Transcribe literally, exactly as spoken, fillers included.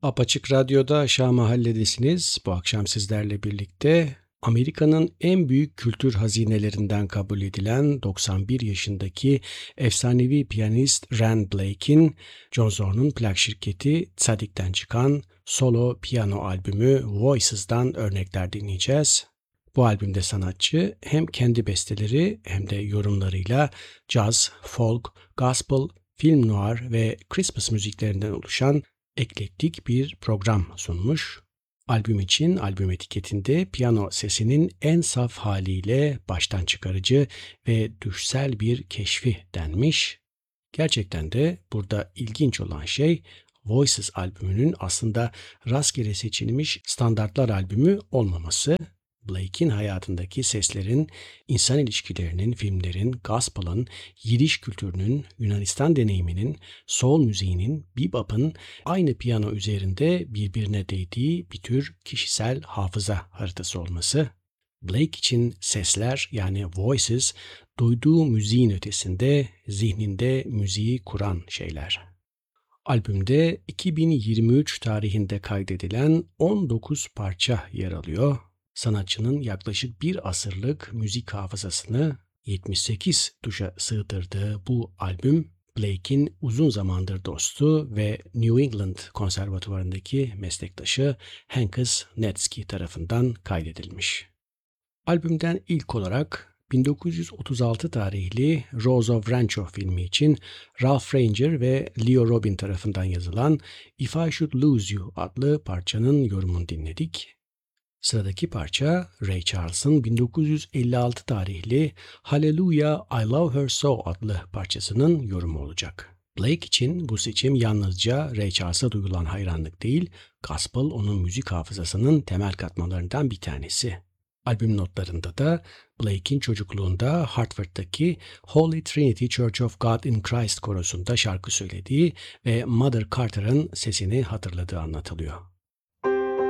Apaçık Radyo'da Şah Mahalledesiniz. Bu akşam sizlerle birlikte Amerika'nın en büyük kültür hazinelerinden kabul edilen doksan bir yaşındaki efsanevi piyanist Ren Blake'in John Zorn'un plak şirketi Tzadik'ten çıkan solo piyano albümü Voices'dan örnekler dinleyeceğiz. Bu albümde sanatçı hem kendi besteleri hem de yorumlarıyla caz, folk, gospel, film noir ve Christmas müziklerinden oluşan eklektik bir program sunmuş. Albüm için albüm etiketinde piyano sesinin en saf haliyle baştan çıkarıcı ve düşsel bir keşfi denmiş. Gerçekten de burada ilginç olan şey Voices albümünün aslında rastgele seçilmiş standartlar albümü olmaması. Blake'in hayatındaki seslerin, insan ilişkilerinin, filmlerin, gospel'ın, Yiddish kültürünün, Yunanistan deneyiminin, soul müziğinin, bebop'ın aynı piyano üzerinde birbirine değdiği bir tür kişisel hafıza haritası olması. Blake için sesler yani voices, duyduğu müziğin ötesinde zihninde müziği kuran şeyler. Albümde iki bin yirmi üç tarihinde kaydedilen on dokuz parça yer alıyor. Sanatçının yaklaşık bir asırlık müzik hafızasını yetmiş sekiz tuşa sığdırdığı bu albüm, Blake'in uzun zamandır dostu ve New England Konservatuvarı'ndaki meslektaşı Hankus Netsky tarafından kaydedilmiş. Albümden ilk olarak bin dokuz yüz otuz altı tarihli Rose of Rancho filmi için Ralph Ranger ve Leo Robin tarafından yazılan If I Should Lose You adlı parçanın yorumunu dinledik. Sıradaki parça Ray Charles'ın bin dokuz yüz elli altı tarihli Hallelujah I Love Her So adlı parçasının yorumu olacak. Blake için bu seçim yalnızca Ray Charles'a duyulan hayranlık değil, gospel onun müzik hafızasının temel katmanlarından bir tanesi. Albüm notlarında da Blake'in çocukluğunda Hartford'daki Holy Trinity Church of God in Christ korosunda şarkı söylediği ve Mother Carter'ın sesini hatırladığı anlatılıyor.